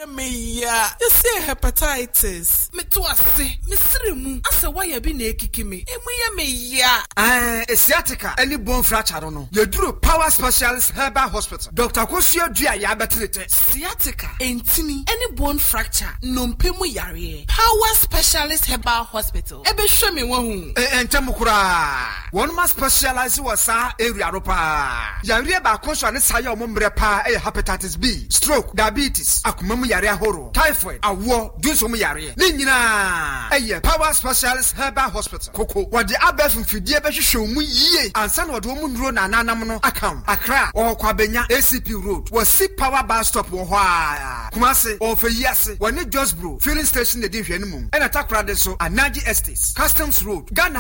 Meya, you say hepatitis. Me to ase, me sirimu. Ase why you be na ekiki me. Emuya meya. Sciatica, any bone fracture no. You do Power Specialist Herbal Hospital. Dr. Kosio Dia ya betrete. Sciatica, entini, any bone fracture. Nompemu yare. Power Specialist Herbal Hospital. Ebe show me wahu. Entemukura. One must specialize wasa area ropa. Yare ba konswa ne saye omombre pa hepatitis B, stroke, diabetes, akumemu yare horo, typhoid, awo, dunsomu yare. Ni nyina Power Specialist Herbal Hospital. Koko, wadi abe fidie be hwehwe mu yie. Ansa na wadi omu nduro na nanam no akam. Accra, Kwabenya, ACP Road. Wasi Power Bus Stop wo ho a. Kumase, Ofeyase, wani Josbro, filling station de di hwene mum. Ena Takoradi so Anaji Estates, Customs Road, Ghana